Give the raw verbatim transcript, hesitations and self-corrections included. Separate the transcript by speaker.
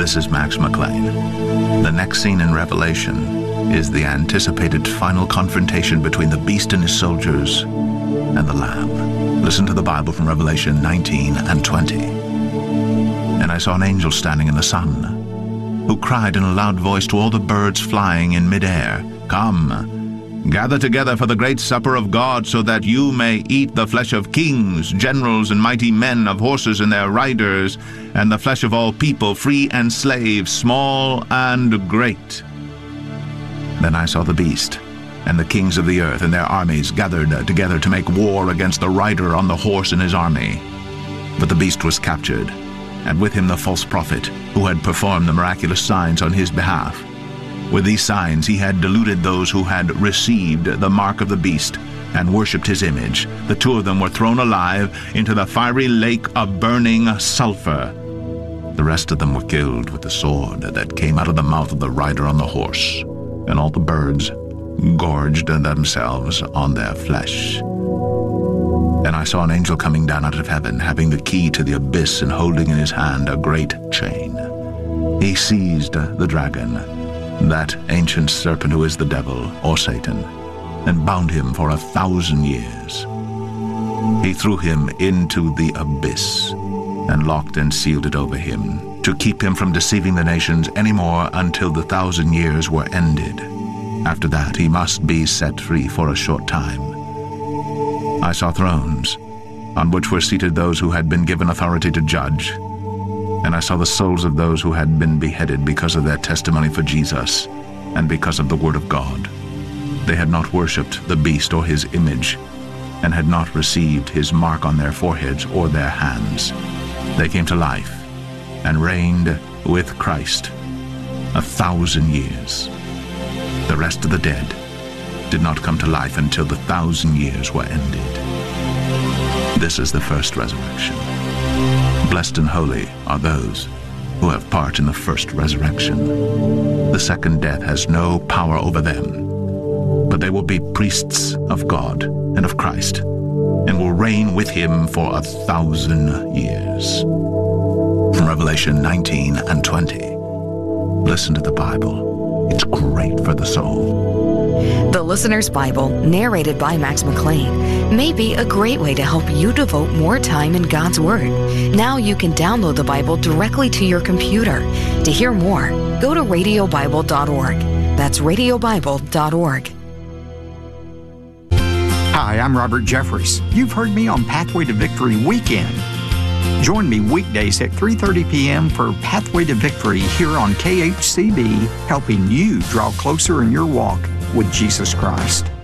Speaker 1: This is Max McLean. The next scene in Revelation is the anticipated final confrontation between the beast and his soldiers and the Lamb. Listen to the Bible from Revelation nineteen and twenty. And I saw an angel standing in the sun, who cried in a loud voice to all the birds flying in midair, "Come, gather together for the great supper of God, so that you may eat the flesh of kings, generals, and mighty men, of horses and their riders, and the flesh of all people, free and slave, small and great." Then I saw the beast, and the kings of the earth and their armies gathered together to make war against the rider on the horse and his army. But the beast was captured, and with him the false prophet, who had performed the miraculous signs on his behalf. With these signs he had deluded those who had received the mark of the beast and worshipped his image. The two of them were thrown alive into the fiery lake of burning sulfur. The rest of them were killed with the sword that came out of the mouth of the rider on the horse, and all the birds gorged themselves on their flesh. And I saw an angel coming down out of heaven, having the key to the abyss and holding in his hand a great chain. He seized the dragon, that ancient serpent who is the devil, or Satan, and bound him for a thousand years. He threw him into the abyss and locked and sealed it over him, to keep him from deceiving the nations any more until the thousand years were ended. After that he must be set free for a short time. I saw thrones, on which were seated those who had been given authority to judge. And I saw the souls of those who had been beheaded because of their testimony for Jesus and because of the word of God. They had not worshipped the beast or his image, and had not received his mark on their foreheads or their hands. They came to life and reigned with Christ a thousand years. The rest of the dead did not come to life until the thousand years were ended. This is the first resurrection. Blessed and holy are those who have part in the first resurrection. The second death has no power over them, but they will be priests of God and of Christ, and will reign with him for a thousand years. From Revelation nineteen and twenty. Listen to the Bible. It's great for the soul.
Speaker 2: The Listener's Bible, narrated by Max McLean, may be a great way to help you devote more time in God's Word. Now you can download the Bible directly to your computer. To hear more, go to radio bible dot org. That's radio bible dot org.
Speaker 3: Hi, I'm Robert Jeffries. You've heard me on Pathway to Victory Weekend. Join me weekdays at three thirty p.m. for Pathway to Victory here on K H C B, helping you draw closer in your walk with Jesus Christ.